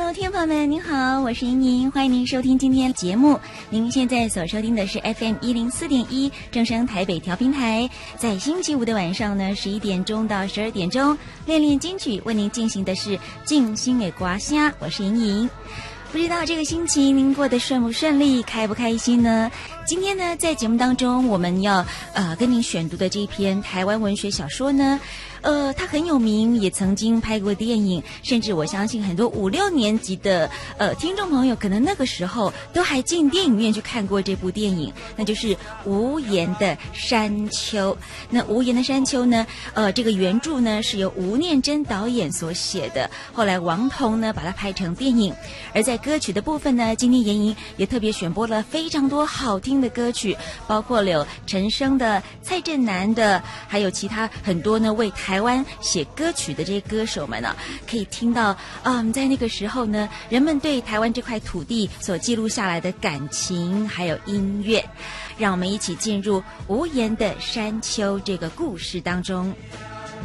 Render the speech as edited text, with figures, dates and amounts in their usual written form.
Hello， 听众朋友们，您好，我是莹莹，欢迎您收听今天的节目。您现在所收听的是 FM104.1正声台北调频台，在星期五的晚上呢，11点钟到12点钟，练练金曲为您进行的是静心的刮虾，我是莹莹。不知道这个星期您过得顺不顺利，开不开心呢？今天呢，在节目当中，我们要跟您选读的这篇台湾文学小说呢，它很有名，也曾经拍过电影，甚至我相信很多5、6年级的听众朋友，可能那个时候都还进电影院去看过这部电影，那就是《无言的山丘》。那《无言的山丘》呢，这个原著呢是由吴念真导演所写的，后来王童呢把它拍成电影。而在歌曲的部分呢，今天妍莹也特别选播了非常多好听的歌曲，包括有陈升的、蔡振南的，还有其他很多呢为台湾写歌曲的这些歌手们呢，可以听到在那个时候呢，人们对台湾这块土地所记录下来的感情还有音乐。让我们一起进入《无言的山丘》这个故事当中。